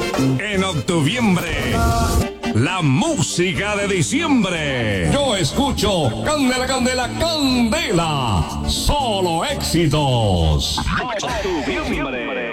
En octubre, la música de diciembre. Yo escucho Candela, Candela, Candela. Solo éxitos. Octubre.